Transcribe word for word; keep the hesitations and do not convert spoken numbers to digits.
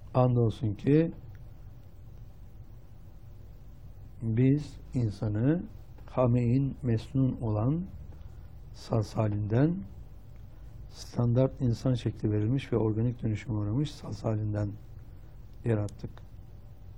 Andolsun ki biz insanı hamein mesnun olan saz halinden, standart insan şekli verilmiş ve organik dönüşüme uğramış saz halinden yarattık.